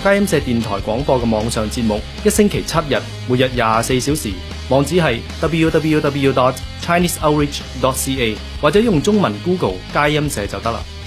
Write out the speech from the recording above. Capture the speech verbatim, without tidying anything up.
佳音社電台廣播嘅網上節目，一星期七日，每日廿四小時。網址係 double-u double-u double-u dot chinese outreach dot c a 或者用中文 Google 佳音社就得啦。